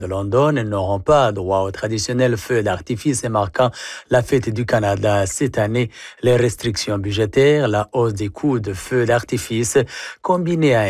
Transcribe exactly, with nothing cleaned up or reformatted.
de London n'auront pas droit au traditionnel feu d'artifice marquant la fête du Canada cette année. Les restrictions budgétaires, la hausse des coûts de feux d'artifice, combinées à